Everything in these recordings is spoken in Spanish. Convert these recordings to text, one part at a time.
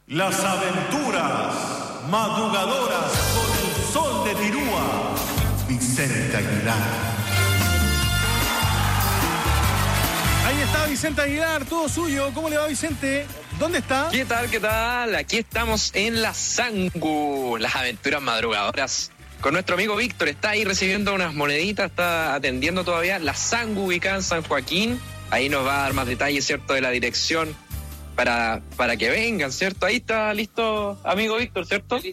Las aventuras madrugadoras con el sol de Tirúa, Vicente Aguilar. Ahí está Vicente Aguilar, todo suyo. ¿Cómo le va, Vicente? ¿Dónde está? ¿Qué tal, qué tal? Aquí estamos en la Sangu, las aventuras madrugadoras. Con nuestro amigo Víctor, está ahí recibiendo unas moneditas, está atendiendo todavía. La Sangu ubicada en San Joaquín. Ahí nos va a dar más detalles, ¿cierto?, de la dirección para que vengan, ¿cierto? Ahí está listo, amigo Víctor, ¿cierto? Sí.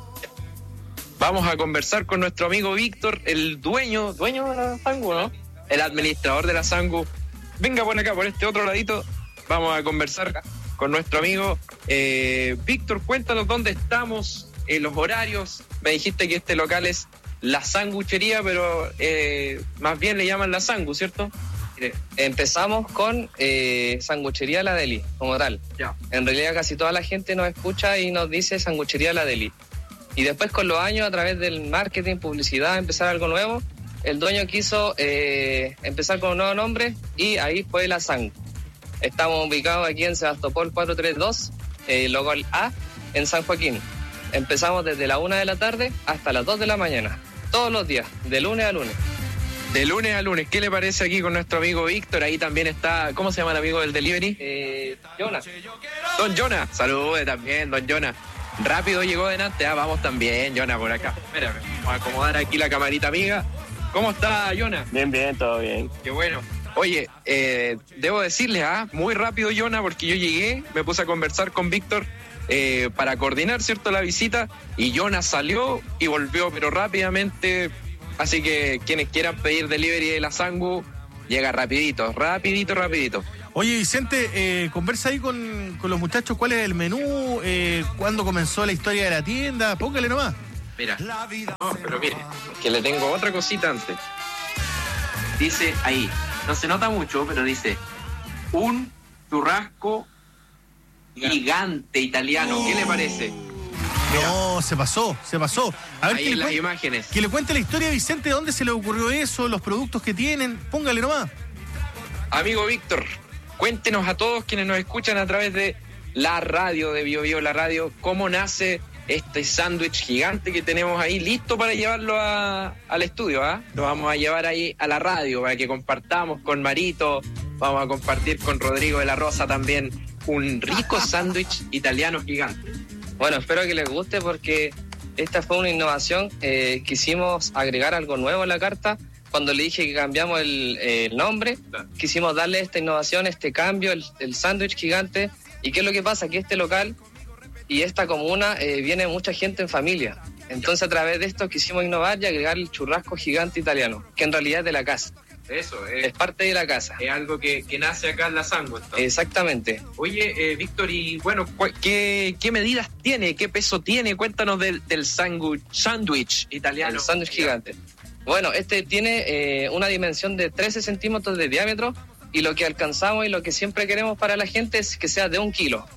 Vamos a conversar con nuestro amigo Víctor, el dueño de la Sangu, ¿no? El administrador de la Sangu. Venga por acá, por este otro ladito. Vamos a conversar con nuestro amigo Víctor. Cuéntanos dónde estamos, los horarios. Me dijiste que este local es La Sanguchería, pero más bien le llaman La Sangu, ¿cierto? Empezamos con Sanguchería La Deli, como tal. Ya. En realidad casi toda la gente nos escucha y nos dice Sanguchería La Deli. Y después con los años, a través del marketing, publicidad, empezar algo nuevo, el dueño quiso empezar con un nuevo nombre y ahí fue La Sangu. Estamos ubicados aquí en Sebastopol 432, local A, en San Joaquín. Empezamos desde la 1 de la tarde hasta las 2 de la mañana, todos los días, de lunes a lunes. De lunes a lunes. ¿Qué le parece aquí con nuestro amigo Víctor? Ahí también está, ¿cómo se llama el amigo del delivery? Jonas. Don Jonas. Salude también, don Jonas. Rápido llegó delante. Vamos también, Jonas, por acá. Espera, vamos a acomodar aquí la camarita amiga. ¿Cómo está, Jonas? Bien, todo bien. Qué bueno. Oye, debo decirles, muy rápido, Jonas, porque yo llegué, me puse a conversar con Víctor para coordinar, ¿cierto?, la visita, y Jonas salió y volvió, pero rápidamente. Así que quienes quieran pedir delivery de la Sangu, llega rapidito. Oye, Vicente, conversa ahí con los muchachos cuál es el menú, cuándo comenzó la historia de la tienda, póngale nomás. Mira, no, pero mire, que le tengo otra cosita antes. Dice ahí, no se nota mucho, pero dice, un churrasco gigante italiano. ¿Qué le parece? No, se pasó. A ver, ahí en las imágenes. Que le cuente la historia a Vicente, ¿de dónde se le ocurrió eso, los productos que tienen? Póngale nomás. Amigo Víctor, cuéntenos a todos quienes nos escuchan a través de la radio de Bio Bio, la radio, cómo nace este sándwich gigante que tenemos ahí listo para llevarlo al estudio, Lo vamos a llevar ahí a la radio para que compartamos con Marito, vamos a compartir con Rodrigo de la Rosa también un rico sándwich italiano gigante. Bueno, espero que les guste porque esta fue una innovación. Quisimos agregar algo nuevo en la carta. Cuando le dije que cambiamos el nombre, quisimos darle esta innovación, este cambio, el sándwich gigante. ¿Y qué es lo que pasa? Que este local y esta comuna viene mucha gente en familia. Entonces a través de esto quisimos innovar y agregar el churrasco gigante italiano, que en realidad es de la casa. Eso, es parte de la casa. Es algo que nace acá en la Sangu. Exactamente. Oye, Víctor, y bueno, ¿qué medidas tiene? ¿Qué peso tiene? Cuéntanos del sándwich italiano. El sándwich gigante. Bueno, este tiene una dimensión de 13 centímetros de diámetro y lo que alcanzamos y lo que siempre queremos para la gente es que sea de 1 kilo.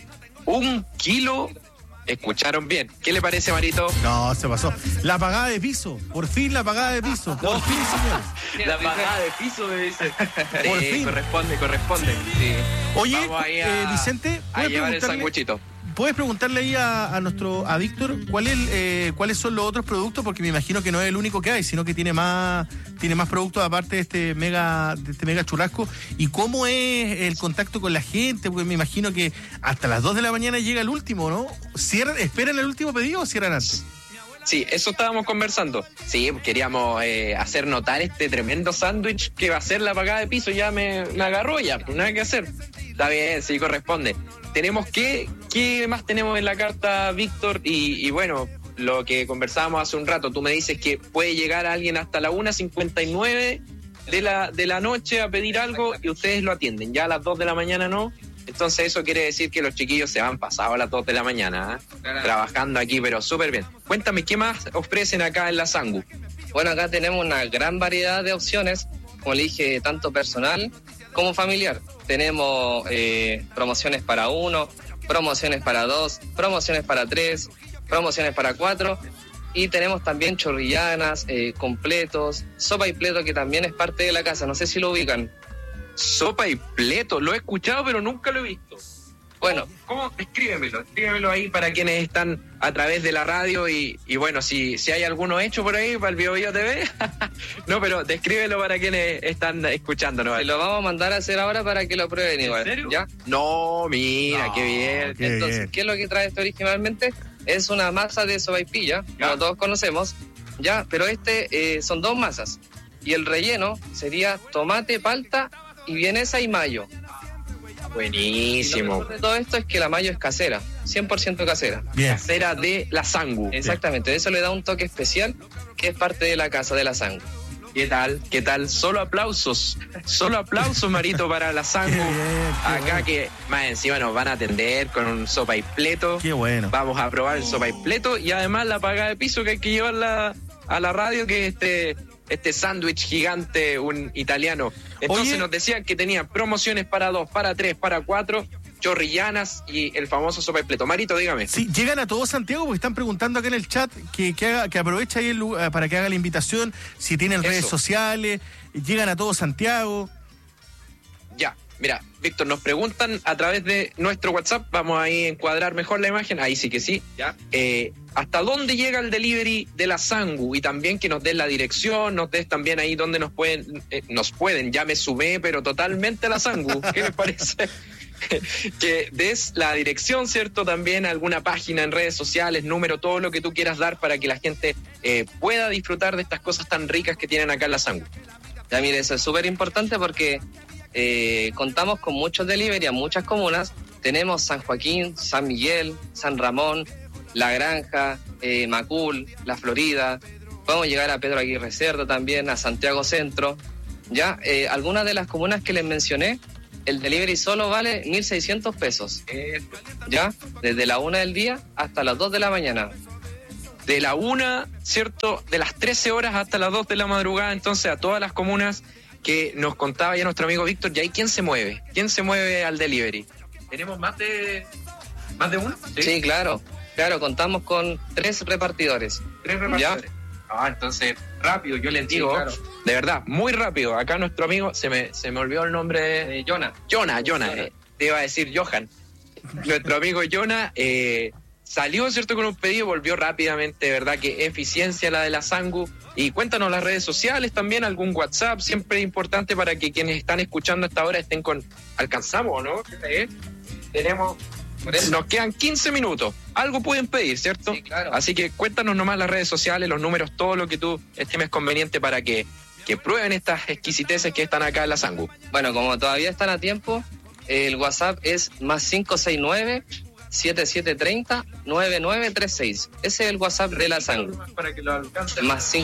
1 kilo. Escucharon bien. ¿Qué le parece, Marito? No, se pasó. La pagada de piso. Por fin la pagada de piso. Por fin, señor. La pagada de piso, me dice. Por fin. Corresponde. Sí. Oye, a Vicente, llevar el sanguchito. ¿Puedes preguntarle ahí a Víctor cuáles son los otros productos? Porque me imagino que no es el único que hay, sino que tiene más productos aparte de este mega churrasco. ¿Y cómo es el contacto con la gente? Porque me imagino que hasta las 2 de la mañana llega el último, ¿no? ¿Esperan el último pedido o cierran antes? Sí, eso estábamos conversando. Sí, queríamos hacer notar este tremendo sándwich que va a ser la pagada de piso. Ya me agarró ya, pues nada que hacer. Está bien, sí, corresponde. Tenemos ¿qué más tenemos en la carta, Víctor? Y bueno, lo que conversábamos hace un rato, tú me dices que puede llegar alguien hasta la 1:59 de la noche a pedir algo y ustedes lo atienden. Ya a las 2 de la mañana no. Entonces eso quiere decir que los chiquillos se van pasados a las 2 de la mañana, trabajando aquí, pero súper bien. Cuéntame, ¿qué más ofrecen acá en la Sangu? Bueno, acá tenemos una gran variedad de opciones, como le dije, tanto personal como familiar. Tenemos promociones para 1, promociones para 2, promociones para 3, promociones para 4 y tenemos también chorrillanas, completos, sopa y pleto que también es parte de la casa, no sé si lo ubican. Sopa y pleto, lo he escuchado pero nunca lo he visto. Bueno, ¿Cómo? Escríbemelo ahí para quienes están a través de la radio y bueno, si hay alguno hecho por ahí para el Bio Bio TV, no, pero descríbelo para quienes están escuchándonos. lo vamos a mandar a hacer ahora para que lo prueben igual. ¿En serio? ¿Ya? No, mira, No, qué bien. qué Entonces, bien. ¿qué es lo que trae esto originalmente? Es una masa de sopaipilla, Ya. como todos conocemos, ya, pero son 2 masas. Y el relleno sería tomate, palta y vienesa y mayo. Y lo Buenísimo. mejor de todo esto es que la mayo es casera, 100% casera. Bien. Casera de la Sangu. Exactamente, eso le da un toque especial que es parte de la casa de la Sangu. ¿Qué tal? ¿Qué tal? Solo aplausos, Marito, para la Sangu. Qué bien, qué Acá bueno. que más encima nos van a atender con un sopaipleto. Qué bueno. Vamos a probar el sopaipleto y además la paga de piso que hay que llevarla a la radio, que es este sándwich gigante, un italiano. Entonces Oye. nos decían que tenía promociones para 2, para 3, para 4, chorrillanas y el famoso sopaipleto. Marito, dígame. Sí, llegan a todo Santiago porque están preguntando acá en el chat que aproveche ahí para que haga la invitación, si tienen Eso. redes sociales, llegan a todo Santiago. Ya, mira, Víctor, nos preguntan a través de nuestro WhatsApp, vamos ahí a encuadrar mejor la imagen, ahí sí que sí, ya. ¿Hasta dónde llega el delivery de la Sangu? Y también que nos des la dirección, nos des también ahí donde nos pueden, ya me sumé, pero totalmente a la Sangu, ¿qué les parece? Que des la dirección, ¿cierto? También alguna página en redes sociales, número, todo lo que tú quieras dar para que la gente pueda disfrutar de estas cosas tan ricas que tienen acá en la Sangu. Ya mire, eso es súper importante porque contamos con muchos delivery a muchas comunas. Tenemos San Joaquín, San Miguel, San Ramón, La Granja, Macul, La Florida. Podemos llegar a Pedro Aguirre Cerdo también, a Santiago Centro. Ya, algunas de las comunas que les mencioné, el delivery solo vale 1.600 pesos. Ya, desde la 1 del día hasta las 2 de la mañana. De la 1, ¿cierto? De las 13 horas hasta las 2 de la madrugada, entonces a todas las comunas que nos contaba ya nuestro amigo Víctor. ¿Y ahí quién se mueve? ¿Quién se mueve al delivery? ¿Tenemos más de uno? Sí, claro. Claro, contamos con 3 repartidores. 3 repartidores. Entonces, rápido, yo les digo, claro. de verdad, muy rápido. Acá nuestro amigo, se me olvidó el nombre. Jonah. Jonah, te iba a decir Johan. Nuestro amigo Jonah salió, ¿cierto?, con un pedido, volvió rápidamente, ¿verdad? Que eficiencia la de la Sangu. Y cuéntanos las redes sociales también, algún WhatsApp, siempre importante para que quienes están escuchando hasta ahora estén con... ¿Alcanzamos, no? Tenemos... Nos quedan 15 minutos. Algo pueden pedir, ¿cierto? Sí, claro. Así que cuéntanos nomás las redes sociales, los números, todo lo que tú estimes conveniente para que prueben estas exquisiteces que están acá en la Sangu. Bueno, como todavía están a tiempo, el WhatsApp es más 569-7730-9936. Ese es el WhatsApp de la Sangu. Para que lo alcancen. Más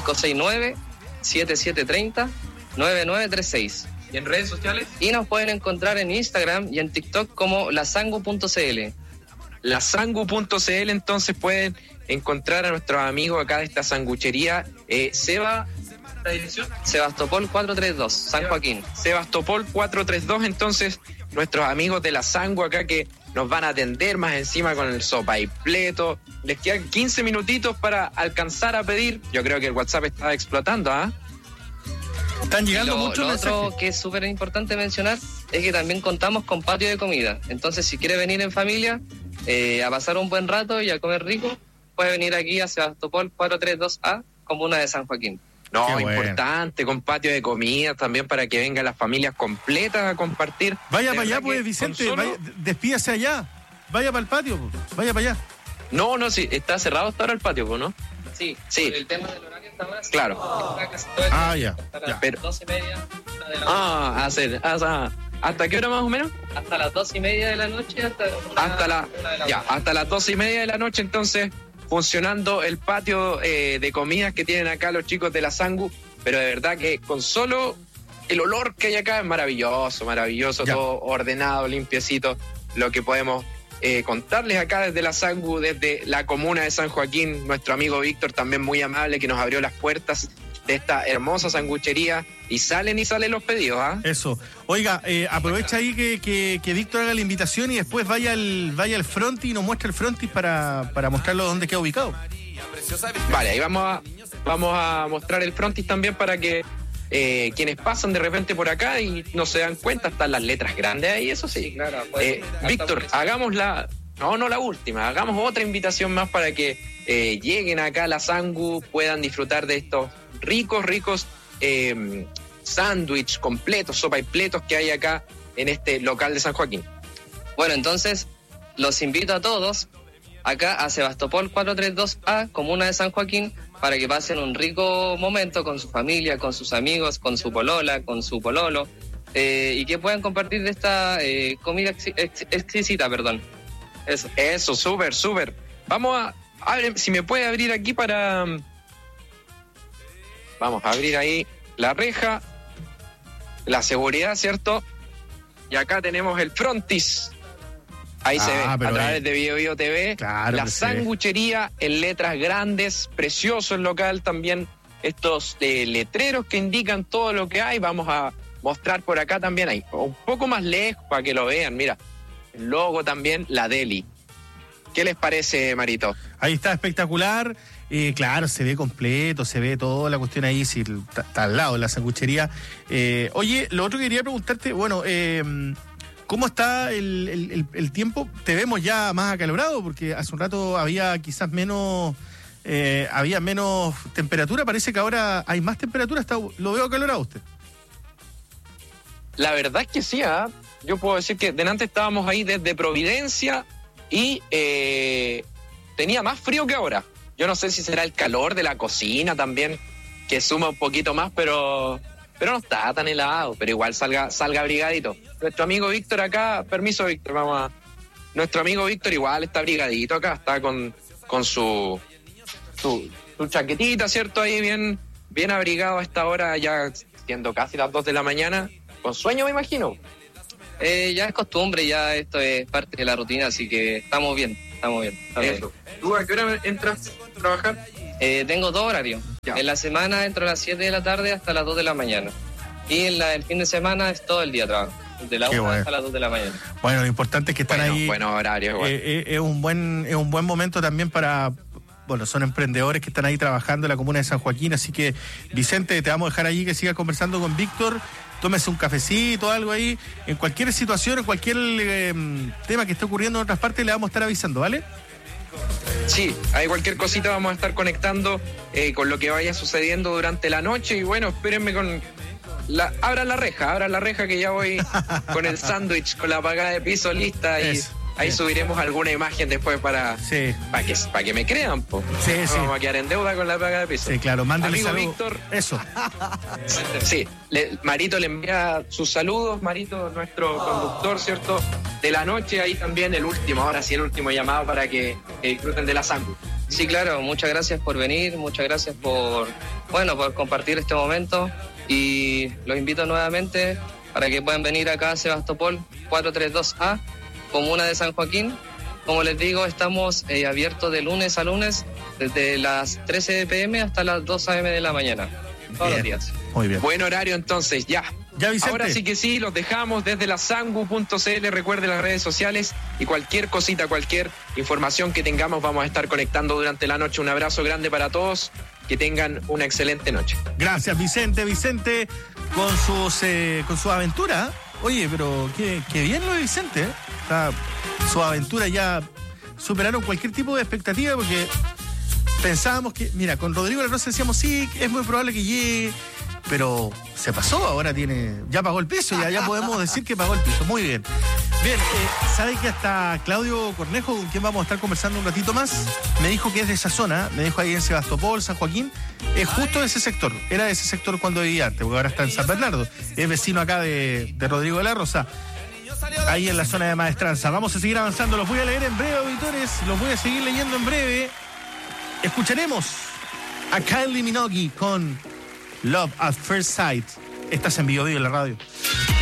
569-7730-9936. ¿Y en redes sociales? Y nos pueden encontrar en Instagram y en TikTok como lasangu.cl. Lasangu.cl, entonces pueden encontrar a nuestros amigos acá de esta sanguchería. Seba, ¿la dirección? Sebastopol 432, San Joaquín. Sebastopol 432, entonces nuestros amigos de la Sangu acá que nos van a atender más encima con el sopaipleto. Les quedan 15 minutitos para alcanzar a pedir. Yo creo que el WhatsApp está explotando, ¿ah? Están llegando Lo muchos mensajes. otro que es súper importante mencionar es que también contamos con patio de comida. Entonces, si quiere venir en familia a pasar un buen rato y a comer rico, puede venir aquí a Sebastopol 432A, comuna de San Joaquín. No, Qué bueno. importante, con patio de comida también para que vengan las familias completas a compartir. Vaya De para allá, verdad pues, que Vicente. con solo- Despídase allá. Vaya para el patio. Pues. Vaya para allá. No, sí, está cerrado hasta ahora el patio, ¿no? Sí, Sí. por el tema del horario hasta ahora. sí, Claro. está casi todo el día, Ya. hasta Ya. las Pero- 12:30 de la noche. ¿Hasta qué hora más o menos? Hasta las 2:30 de la noche hasta Hasta las 2:30 de la noche, entonces, funcionando el patio de comidas que tienen acá los chicos de la Sangu, pero de verdad que con solo el olor que hay acá es maravilloso, Ya. todo ordenado, limpiecito, lo que podemos contarles acá desde la Sangu, desde la comuna de San Joaquín, nuestro amigo Víctor también muy amable que nos abrió las puertas de esta hermosa sanguchería y salen los pedidos, ¿ah? Eso. Oiga, aprovecha ahí que Víctor haga la invitación y después vaya al frontis y nos muestre el frontis para mostrarlo dónde queda ubicado. Vale, ahí vamos a mostrar el frontis también para que quienes pasan de repente por acá y no se dan cuenta, están las letras grandes ahí, eso sí. Claro, pues, Víctor, hagamos no la última, hagamos otra invitación más para que lleguen acá a la Sangu, puedan disfrutar de estos ricos sándwich completos, sopa y pletos que hay acá en este local de San Joaquín. Bueno, entonces los invito a todos acá a Sebastopol 432A, comuna de San Joaquín, para que pasen un rico momento con su familia, con sus amigos, con su polola, con su pololo, y que puedan compartir de esta comida exquisita, perdón. Eso, súper. Vamos si me puede abrir aquí para... Vamos a abrir ahí la reja, la seguridad, ¿cierto? Y acá tenemos el frontis. Ahí se ve, a través de Bio TV, claro, la sanguchería en letras grandes, precioso el local, también estos letreros que indican todo lo que hay. Vamos a mostrar por acá también, ahí un poco más lejos para que lo vean, mira, el logo también, la Deli. ¿Qué les parece, Marito? Ahí está, espectacular. Claro, se ve completo, se ve toda la cuestión ahí, sí, está al lado de la sanguchería. Oye, lo otro que quería preguntarte, bueno, ¿cómo está el tiempo? Te vemos ya más acalorado, porque hace un rato había quizás menos temperatura, parece que ahora hay más temperatura, lo veo acalorado usted. La verdad es que sí, yo puedo decir que delante estábamos ahí desde Providencia y tenía más frío que ahora. Yo no sé si será el calor de la cocina también, que suma un poquito más, pero no está tan helado, pero igual salga abrigadito. Nuestro amigo Víctor acá, permiso Víctor, nuestro amigo Víctor igual está abrigadito acá, está con su chaquetita, ¿cierto? Ahí bien abrigado a esta hora, ya siendo casi las 2 de la mañana, con sueño me imagino. Ya es costumbre, ya esto es parte de la rutina, así que estamos bien. Eso. ¿Tú a qué hora entras a trabajar? Tengo 2 horarios. Ya. En la semana entro a las 7 de la tarde hasta las 2 de la mañana. Y el fin de semana es todo el día trabajo. De la 1 hasta las 2 de la mañana. Bueno, lo importante es que están ahí. Buenos horarios. Es un buen momento también para... Bueno, son emprendedores que están ahí trabajando en la comuna de San Joaquín, así que Vicente, te vamos a dejar allí que sigas conversando con Víctor, tómese un cafecito, algo ahí, en cualquier situación, en cualquier tema que esté ocurriendo en otras partes, le vamos a estar avisando, ¿vale? Sí, hay cualquier cosita, vamos a estar conectando con lo que vaya sucediendo durante la noche, y bueno, espérenme abran la reja que ya voy con el sándwich, con la pagada de piso lista, y ahí subiremos alguna imagen después para que me crean, po. Sí. Vamos a quedar en deuda con la paga de piso. Sí, claro, mándale amigo saludos. Víctor. Eso. Sí, Marito le envía sus saludos, Marito, nuestro conductor, ¿cierto? De la noche, ahí también el último llamado para que disfruten de la Sangu. Sí, claro, muchas gracias por venir, muchas gracias por compartir este momento, y los invito nuevamente para que puedan venir acá a Sebastopol 432A, comuna de San Joaquín. Como les digo, estamos abiertos de lunes a lunes, desde las 13 p.m. hasta las 2 a.m. de la mañana, todos los días. Muy bien. Buen horario entonces, ya. Vicente. Ahora sí que sí, los dejamos desde la sangu.cl, recuerden las redes sociales, y cualquier cosita, cualquier información que tengamos, vamos a estar conectando durante la noche. Un abrazo grande para todos, que tengan una excelente noche. Gracias, Vicente, con sus aventuras. Oye, pero qué bien lo de Vicente, ¿eh? Sus aventuras ya superaron cualquier tipo de expectativa, porque pensábamos que, mira, con Rodrigo La Rosa decíamos, sí, es muy probable que llegue, pero se pasó, ahora ya pagó el piso, ya podemos decir que pagó el piso. Muy bien. Bien, ¿sabe que hasta Claudio Cornejo, con quien vamos a estar conversando un ratito más, me dijo que es de esa zona, me dijo ahí en Sebastopol, San Joaquín, es justo de ese sector, era de ese sector cuando vivía antes, porque ahora está en San Bernardo, es vecino acá de Rodrigo de la Rosa, ahí en la zona de Maestranza. Vamos a seguir avanzando, los voy a leer en breve, auditores, los voy a seguir leyendo en breve. Escucharemos a Kylie Minogue con Love at First Sight. Estás en Bio en la radio.